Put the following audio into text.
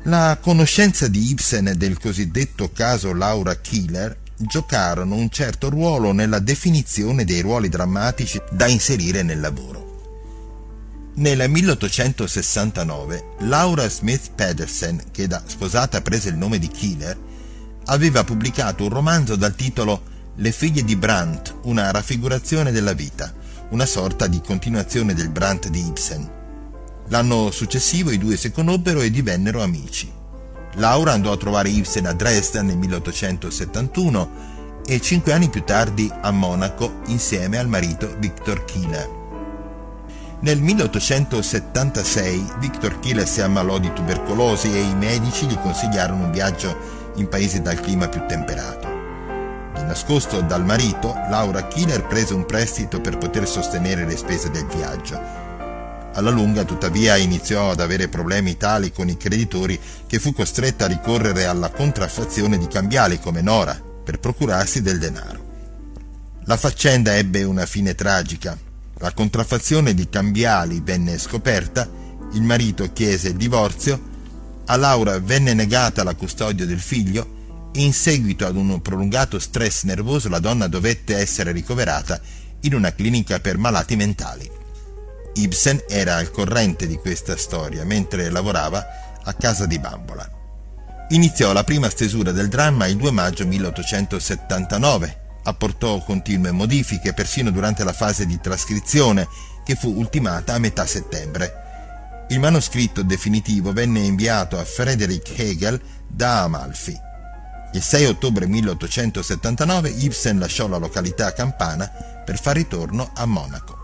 La conoscenza di Ibsen e del cosiddetto caso Laura Keeler giocarono un certo ruolo nella definizione dei ruoli drammatici da inserire nel lavoro. Nel 1869 Laura Smith Pedersen, che da sposata prese il nome di Keeler, aveva pubblicato un romanzo dal titolo Le figlie di Brandt, una raffigurazione della vita, una sorta di continuazione del Brandt di Ibsen. L'anno successivo i due si conobbero e divennero amici. Laura andò a trovare Ibsen a Dresda nel 1871 e 5 anni più tardi a Monaco insieme al marito Victor Keeler. Nel 1876 Victor Keeler si ammalò di tubercolosi e i medici gli consigliarono un viaggio in paesi dal clima più temperato. Di nascosto dal marito, Laura Keeler prese un prestito per poter sostenere le spese del viaggio. Alla lunga, tuttavia, iniziò ad avere problemi tali con i creditori che fu costretta a ricorrere alla contraffazione di cambiali come Nora per procurarsi del denaro. La faccenda ebbe una fine tragica. La contraffazione di cambiali venne scoperta, il marito chiese il divorzio, a Laura venne negata la custodia del figlio e in seguito ad un prolungato stress nervoso la donna dovette essere ricoverata in una clinica per malati mentali. Ibsen era al corrente di questa storia mentre lavorava a Casa di Bambola. Iniziò la prima stesura del dramma il 2 maggio 1879, apportò continue modifiche persino durante la fase di trascrizione che fu ultimata a metà settembre. Il manoscritto definitivo venne inviato a Friedrich Hegel da Amalfi. Il 6 ottobre 1879 Ibsen lasciò la località campana per far ritorno a Monaco.